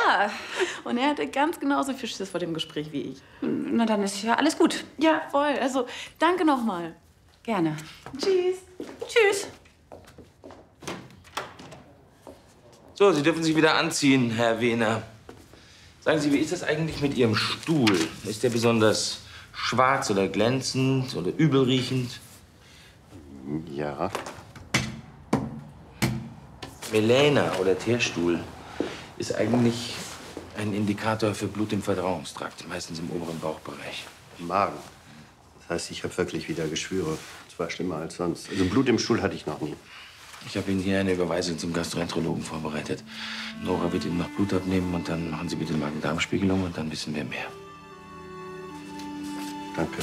Ja. Und er hatte ganz genauso viel Schiss vor dem Gespräch wie ich. Na, dann ist ja alles gut. Ja, voll. Also, danke nochmal. Gerne. Tschüss. Tschüss. So, Sie dürfen sich wieder anziehen, Herr Wehner. Sagen Sie, wie ist das eigentlich mit Ihrem Stuhl? Ist der besonders schwarz oder glänzend oder übelriechend? Ja. Melena oder Teerstuhl ist eigentlich ein Indikator für Blut im Verdauungstrakt, meistens im oberen Bauchbereich. Magen. Das heißt, ich habe wirklich wieder Geschwüre. Zwar schlimmer als sonst. Also Blut im Stuhl hatte ich noch nie. Ich habe Ihnen hier eine Überweisung zum Gastroenterologen vorbereitet. Nora wird Ihnen noch Blut abnehmen und dann machen Sie bitte Magen-Darm-Spiegelung und dann wissen wir mehr. Danke.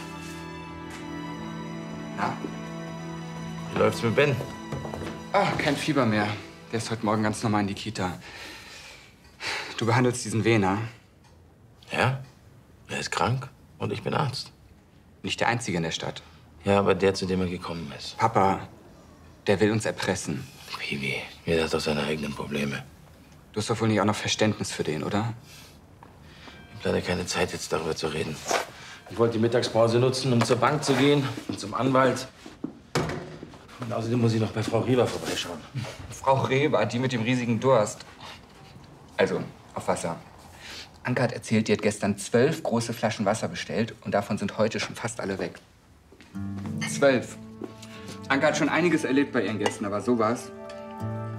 Ja? Wie läuft's mit Ben? Ah, kein Fieber mehr. Der ist heute Morgen ganz normal in die Kita. Du behandelst diesen Wehner. Ja? Er ist krank und ich bin Arzt. Nicht der Einzige in der Stadt. Ja, aber der, zu dem er gekommen ist. Papa, der will uns erpressen. Wie? Jeder hat doch seine eigenen Probleme. Du hast doch wohl nicht auch noch Verständnis für den, oder? Ich habe leider keine Zeit, jetzt darüber zu reden. Ich wollte die Mittagspause nutzen, um zur Bank zu gehen und zum Anwalt. Und außerdem muss ich noch bei Frau Reber vorbeischauen. Frau Reber, die mit dem riesigen Durst. Also, auf Wasser. Anke hat erzählt, die hat gestern 12 große Flaschen Wasser bestellt und davon sind heute schon fast alle weg. 12. Anke hat schon einiges erlebt bei ihren Gästen, aber sowas.